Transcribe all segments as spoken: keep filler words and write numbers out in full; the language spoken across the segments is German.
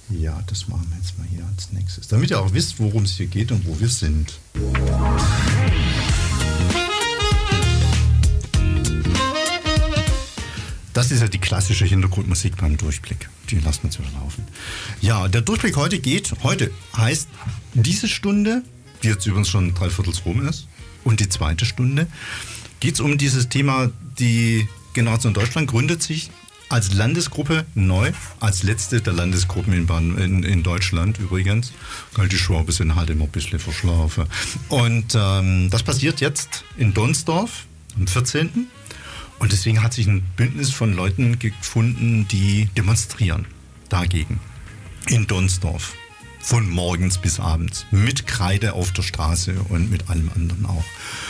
Ja, das machen wir jetzt mal hier als nächstes. Damit ihr auch wisst, worum es hier geht und wo wir sind. Das ist ja die klassische Hintergrundmusik beim Durchblick. Die lassen wir jetzt wieder laufen. Ja, der Durchblick heute geht, heute heißt diese Stunde, die jetzt übrigens schon dreiviertels rum ist, und die zweite Stunde, geht es um dieses Thema, die Generation Deutschland gründet sich als Landesgruppe neu, als letzte der Landesgruppen in, Baden, in, in Deutschland übrigens. Die Schwaben sind halt immer ein bisschen verschlafen. Und ähm, das passiert jetzt in Donsdorf am vierzehnten Und deswegen hat sich ein Bündnis von Leuten gefunden, die demonstrieren dagegen. In Donsdorf. Von morgens bis abends. Mit Kreide auf der Straße und mit allem anderen auch.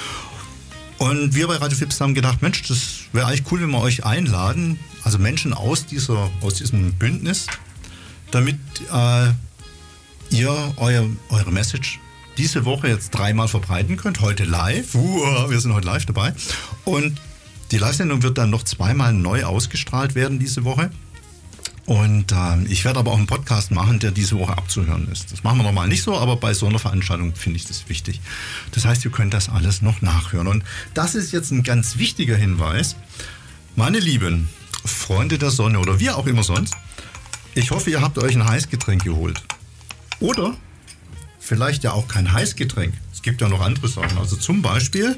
Und wir bei Radio Fips haben gedacht, Mensch, das wäre eigentlich cool, wenn wir euch einladen, also Menschen aus, dieser, aus diesem Bündnis, damit äh, ihr euer, eure Message diese Woche jetzt dreimal verbreiten könnt. Heute live. Uh, wir sind heute live dabei. Und die Live-Sendung wird dann noch zweimal neu ausgestrahlt werden diese Woche. Und äh, ich werde aber auch einen Podcast machen, der diese Woche abzuhören ist. Das machen wir normal nicht so, aber bei so einer Veranstaltung finde ich das wichtig. Das heißt, ihr könnt das alles noch nachhören. Und das ist jetzt ein ganz wichtiger Hinweis. Meine lieben Freunde der Sonne oder wie auch immer sonst, ich hoffe, ihr habt euch ein Heißgetränk geholt. Oder vielleicht ja auch kein Heißgetränk. Es gibt ja noch andere Sachen. Also zum Beispiel,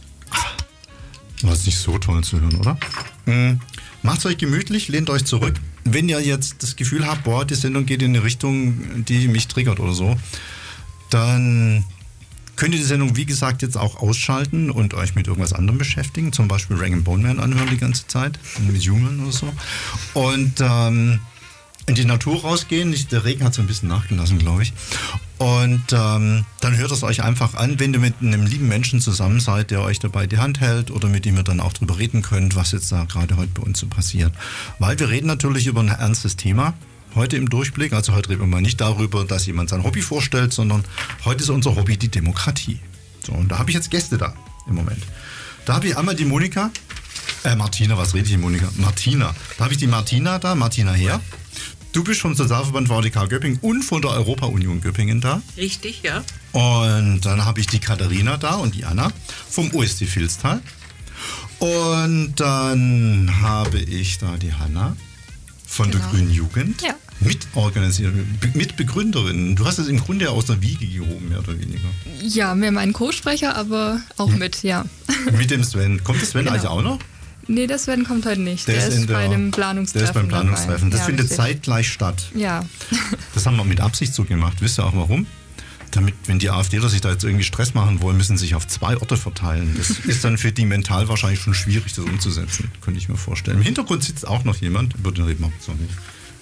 das ist nicht so toll zu hören, oder? Hm. Macht's euch gemütlich, lehnt euch zurück. Wenn ihr jetzt das Gefühl habt, boah, die Sendung geht in eine Richtung, die mich triggert oder so, dann könnt ihr die Sendung, wie gesagt, jetzt auch ausschalten und euch mit irgendwas anderem beschäftigen. Zum Beispiel Rag and Bone Man anhören die ganze Zeit, mit Human oder so. Und ähm, in die Natur rausgehen. Der Regen hat so ein bisschen nachgelassen, glaube ich. Und ähm, dann hört es euch einfach an, wenn ihr mit einem lieben Menschen zusammen seid, der euch dabei die Hand hält oder mit dem ihr dann auch drüber reden könnt, was jetzt da gerade heute bei uns so passiert. Weil wir reden natürlich über ein ernstes Thema heute im Durchblick. Also heute reden wir mal nicht darüber, dass jemand sein Hobby vorstellt, sondern heute ist unser Hobby die Demokratie. So, und da habe ich jetzt Gäste da im Moment. Da habe ich einmal die Monika, äh Martina, was rede ich, Monika? Martina. Da habe ich die Martina da, Martina Heer. Du bist vom Sozialverband V D K Göppingen und von der Europa-Union Göppingen da. Richtig, ja. Und dann habe ich die Katharina da und die Anna vom O S C Vilstal. Und dann habe ich da die Hanna von genau. der Grünen Jugend. Ja. Mitorganisiererin, Mitbegründerin. Du hast es im Grunde aus der Wiege gehoben, mehr oder weniger. Ja, mehr mein Co-Sprecher, aber auch hm. mit, ja. Mit dem Sven. Kommt der Sven genau. eigentlich auch noch? Nee, der Sven kommt heute nicht. Der, der ist, ist, der, bei dem Planungstreffen. Der ist beim Planungstreffen. Das ja, findet richtig. zeitgleich statt. Ja. Das haben wir mit Absicht so gemacht. Wisst ihr auch warum? Damit, wenn die AfDler sich da jetzt irgendwie Stress machen wollen, müssen sie sich auf zwei Orte verteilen. Das ist dann für die mental wahrscheinlich schon schwierig, das umzusetzen. Könnte ich mir vorstellen. Im Hintergrund sitzt auch noch jemand. Über den reden wir so nicht.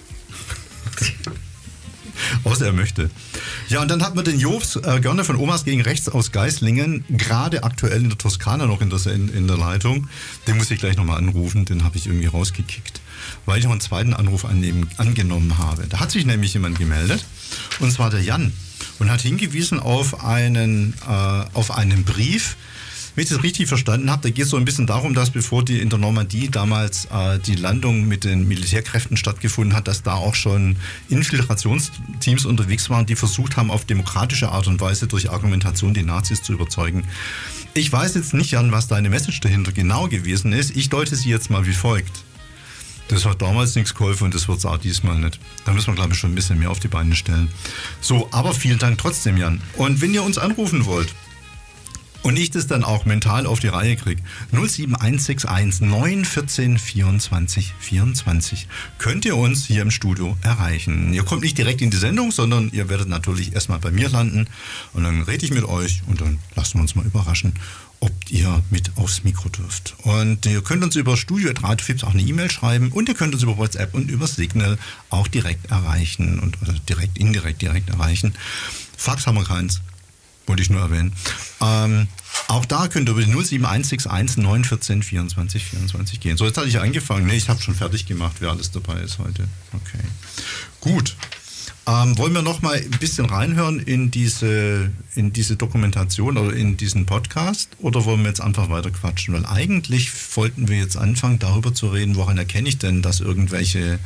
Außer er möchte. Ja, und dann hat man den Jobs äh, gerne von Omas gegen Rechts aus Geislingen, gerade aktuell in der Toskana noch in der, in, in der Leitung. Den muss ich gleich nochmal anrufen, den habe ich irgendwie rausgekickt, weil ich noch einen zweiten Anruf annehmen, angenommen habe. Da hat sich nämlich jemand gemeldet, und zwar der Jan, und hat hingewiesen auf einen, äh, auf einen Brief. Wenn ich das richtig verstanden habe, da geht es so ein bisschen darum, dass bevor die in der Normandie damals äh, die Landung mit den Militärkräften stattgefunden hat, dass da auch schon Infiltrationsteams unterwegs waren, die versucht haben, auf demokratische Art und Weise durch Argumentation die Nazis zu überzeugen. Ich weiß jetzt nicht, Jan, was deine Message dahinter genau gewesen ist. Ich deute sie jetzt mal wie folgt. Das hat damals nichts geholfen und das wird es auch diesmal nicht. Da müssen wir, glaube ich, schon ein bisschen mehr auf die Beine stellen. So, aber vielen Dank trotzdem, Jan. Und wenn ihr uns anrufen wollt, und ich das dann auch mental auf die Reihe kriege, null sieben eins sechs eins neun eins vier vierundzwanzig vierundzwanzig könnt ihr uns hier im Studio erreichen. Ihr kommt nicht direkt in die Sendung, sondern ihr werdet natürlich erstmal bei mir landen und dann rede ich mit euch und dann lassen wir uns mal überraschen, ob ihr mit aufs Mikro dürft. Und ihr könnt uns über studio at radio fips auch eine E-Mail schreiben und ihr könnt uns über WhatsApp und über Signal auch direkt erreichen und oder direkt, indirekt direkt erreichen. Fax haben wir keins. Wollte ich nur erwähnen. Ähm, auch da könnt ihr über die null sieben eins sechs eins neun eins vier vierundzwanzig vierundzwanzig gehen. So, jetzt hatte ich angefangen. Nee, ich habe schon fertig gemacht, wer alles dabei ist heute. Okay. Gut. Ähm, wollen wir noch mal ein bisschen reinhören in diese, in diese Dokumentation oder in diesen Podcast? Oder wollen wir jetzt einfach weiter quatschen? Weil eigentlich wollten wir jetzt anfangen, darüber zu reden, woran erkenne ich denn, dass irgendwelche